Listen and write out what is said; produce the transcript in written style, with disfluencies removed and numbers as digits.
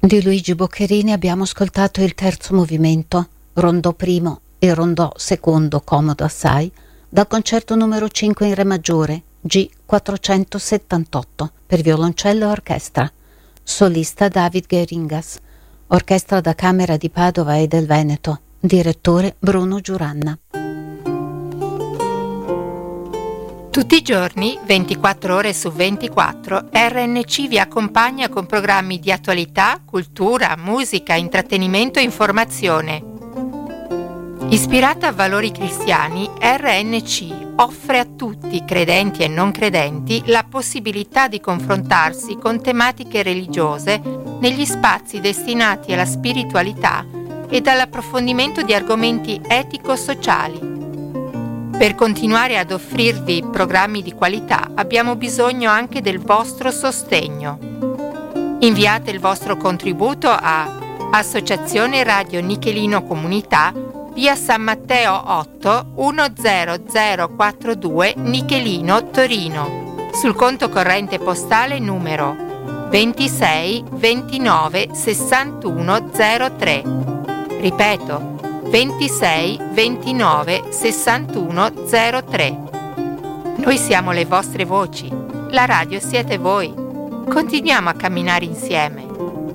Di Luigi Boccherini abbiamo ascoltato il terzo movimento, rondò primo e rondò secondo, comodo assai, dal concerto numero 5 in re maggiore, G478, per violoncello e orchestra. Solista David Geringas, orchestra da Camera di Padova e del Veneto, direttore Bruno Giuranna. Tutti i giorni, 24 ore su 24, RNC vi accompagna con programmi di attualità, cultura, musica, intrattenimento e informazione. Ispirata a valori cristiani, RNC offre a tutti, credenti e non credenti, la possibilità di confrontarsi con tematiche religiose negli spazi destinati alla spiritualità e all'approfondimento di argomenti etico-sociali. Per continuare ad offrirvi programmi di qualità abbiamo bisogno anche del vostro sostegno. Inviate il vostro contributo a Associazione Radio Nichelino Comunità, via San Matteo 8 10042 Nichelino, Torino, sul conto corrente postale numero 26 29 61 03. Ripeto, 26 29 61 03. Noi siamo le vostre voci, la radio siete voi. Continuiamo a camminare insieme.